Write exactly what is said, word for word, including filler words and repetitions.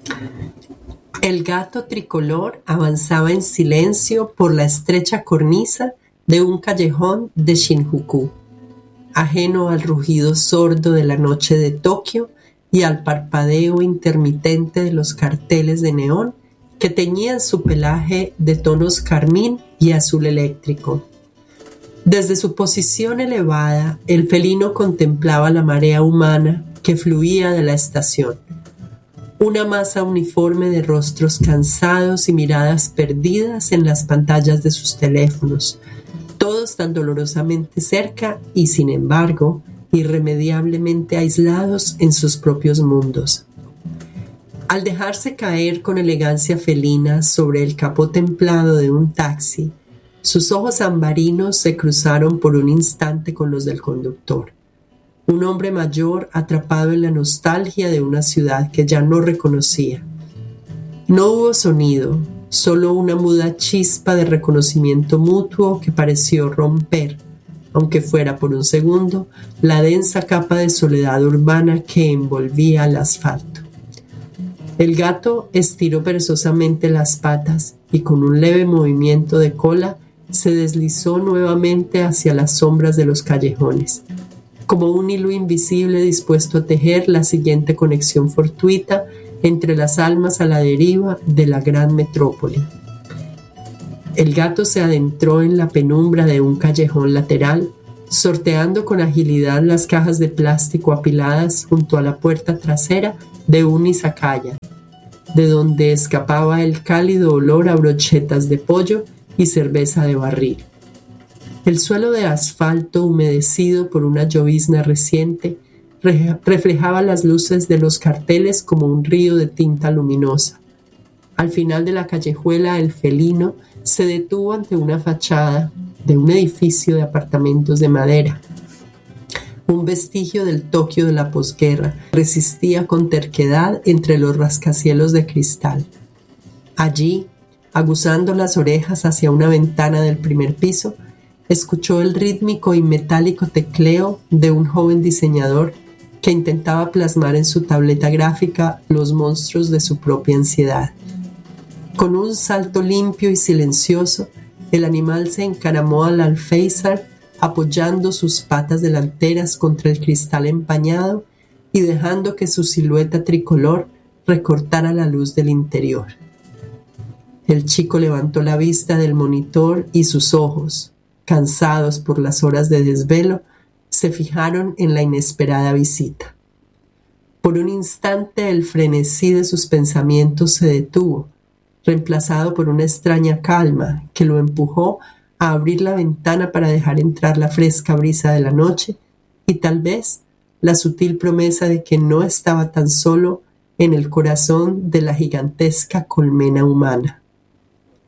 El gato tricolor avanzaba en silencio por la estrecha cornisa de un callejón de Shinjuku, ajeno al rugido sordo de la noche de Tokio y al parpadeo intermitente de los carteles de neón que teñían su pelaje de tonos carmín y azul eléctrico. Desde su posición elevada, el felino contemplaba la marea humana que fluía de la estación. Una masa uniforme de rostros cansados y miradas perdidas en las pantallas de sus teléfonos, todos tan dolorosamente cerca y, sin embargo, irremediablemente aislados en sus propios mundos. Al dejarse caer con elegancia felina sobre el capó templado de un taxi, sus ojos ambarinos se cruzaron por un instante con los del conductor. Un hombre mayor atrapado en la nostalgia de una ciudad que ya no reconocía. No hubo sonido, solo una muda chispa de reconocimiento mutuo que pareció romper, aunque fuera por un segundo, la densa capa de soledad urbana que envolvía el asfalto. El gato estiró perezosamente las patas y con un leve movimiento de cola se deslizó nuevamente hacia las sombras de los callejones, como un hilo invisible dispuesto a tejer la siguiente conexión fortuita entre las almas a la deriva de la gran metrópoli. El gato se adentró en la penumbra de un callejón lateral, sorteando con agilidad las cajas de plástico apiladas junto a la puerta trasera de un izakaya, de donde escapaba el cálido olor a brochetas de pollo y cerveza de barril. El suelo de asfalto humedecido por una llovizna reciente re- reflejaba las luces de los carteles como un río de tinta luminosa. Al final de la callejuela, el felino se detuvo ante una fachada de un edificio de apartamentos de madera. Un vestigio del Tokio de la posguerra resistía con terquedad entre los rascacielos de cristal. Allí, aguzando las orejas hacia una ventana del primer piso, escuchó el rítmico y metálico tecleo de un joven diseñador que intentaba plasmar en su tableta gráfica los monstruos de su propia ansiedad. Con un salto limpio y silencioso, el animal se encaramó al alféizar, apoyando sus patas delanteras contra el cristal empañado y dejando que su silueta tricolor recortara la luz del interior. El chico levantó la vista del monitor y sus ojos, cansados por las horas de desvelo, se fijaron en la inesperada visita. Por un instante el frenesí de sus pensamientos se detuvo, reemplazado por una extraña calma que lo empujó a abrir la ventana para dejar entrar la fresca brisa de la noche y tal vez la sutil promesa de que no estaba tan solo en el corazón de la gigantesca colmena humana.